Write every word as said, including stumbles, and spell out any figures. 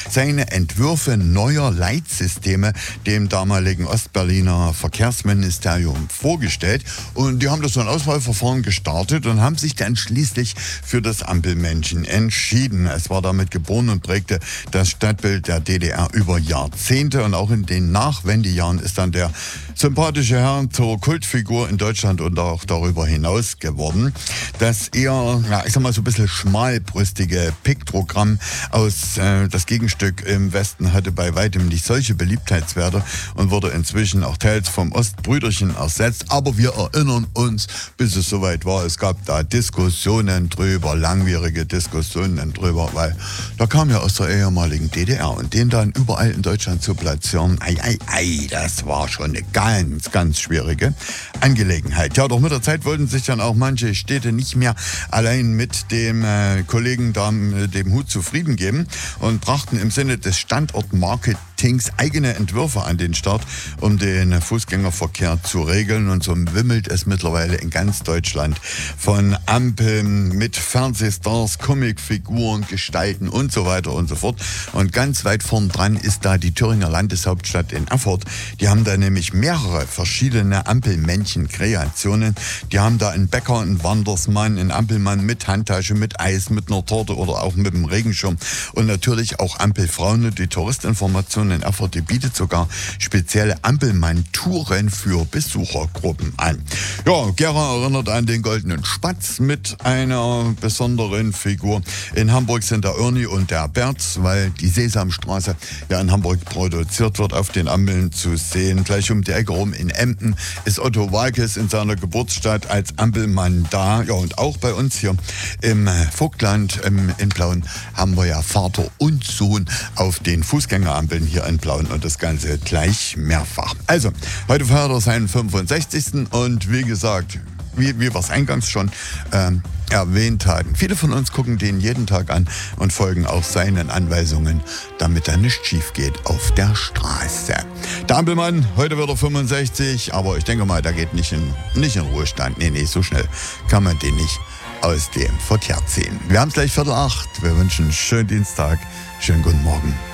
seine Entwürfe neuer Leitsysteme dem damaligen Ostberliner Verkehrsministerium vorgestellt. Und die haben das so ein Auswahlverfahren gestartet und haben sich dann schließlich für das Ampelmännchen entschieden. Es war damit geboren und prägte das Stadtbild der D D R über Jahrzehnte. Und auch in den Nachwendejahren ist dann der sympathische Herr zur Kultfigur in Deutschland und auch darüber hinaus geworden. Das eher, ja, ich sag mal so ein bisschen schmalbrüstige Piktogramm aus äh, das Gegenstück im Westen hatte bei weitem nicht solche Beliebtheitswerte und wurde inzwischen auch teils vom Ostbrüderchen ersetzt. Aber wir erinnern uns, bis es soweit war, es gab da Diskussionen drüber, langwierige Diskussionen drüber, weil da kam ja aus der ehemaligen D D R und den dann überall in Deutschland zu platzieren, ei, ei, ei, das war schon eine ganz, ganz schwierige Angelegenheit. Ja, doch mit der Zeit wollten sich dann auch manche Städte nicht mehr allein mit dem äh, Kollegen da, dem Hut zufrieden geben und brachten im Sinne des Standortmarketings eigene Entwürfe an den Start, um den Fußgängerverkehr zu regeln. Und so wimmelt es mittlerweile in ganz Deutschland von Ampeln mit Fernsehstars, Comicfiguren, Gestalten und so weiter und so fort. Und ganz weit vorn dran ist da die Thüringer Landeshauptstadt in Erfurt. Die haben da nämlich mehrere verschiedene Ampelmännchen-Kreationen. Die haben da einen Bäcker, einen Wandersmann, einen Ampelmann mit Handtasche, mit Eis, mit einer Torte oder auch mit einem Regenschirm. Und natürlich auch Ampelfrauen. Und die Touristinformation in Erfurt, die bietet sogar spezielle Ampelmann-Touren für Besuchergruppen an. Ja, Gera erinnert an den goldenen Spatz mit einer besonderen Figur. In Hamburg sind der Ernie und der Bert, weil die Sesamstraße ja in Hamburg produziert wird, auf den Ampeln zu sehen. Gleich um die Ecke rum in Emden ist Otto Waalkes in seiner Geburtsstadt als Ampelmann da. Ja, und auch bei uns hier im Vogtland im, in Plauen haben wir ja Vater und Sohn auf den Fußgängerampeln hier in Plauen und das Ganze gleich mehrfach. Also, heute feiert er seinen fünfundsechzigsten und wie gesagt, wie, wie wir es eingangs schon ähm, erwähnt hatten. Viele von uns gucken den jeden Tag an und folgen auch seinen Anweisungen, damit da nichts schief geht auf der Straße. Der Ampelmann, heute wird er fünfundsechzig, aber ich denke mal, der geht nicht in, nicht in Ruhestand. Nee, nee, so schnell kann man den nicht aus dem Verkehr ziehen. Wir haben es gleich Viertel acht. Wir wünschen einen schönen Dienstag, schönen guten Morgen.